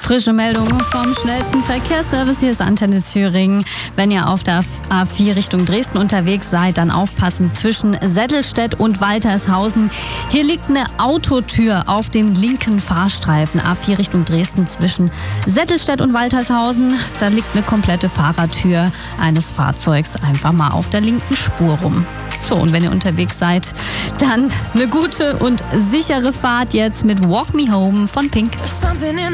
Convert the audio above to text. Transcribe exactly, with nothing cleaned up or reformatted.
Frische Meldung vom schnellsten Verkehrsservice. Hier ist Antenne Thüringen. Wenn ihr auf der A vier Richtung Dresden unterwegs seid, dann aufpassen zwischen Settelstedt und Waltershausen. Hier liegt eine Autotür auf dem linken Fahrstreifen. A vier Richtung Dresden zwischen Settelstedt und Waltershausen. Da liegt eine komplette Fahrertür eines Fahrzeugs einfach mal auf der linken Spur rum. So, und wenn ihr unterwegs seid, dann eine gute und sichere Fahrt jetzt mit Walk Me Home von Pink.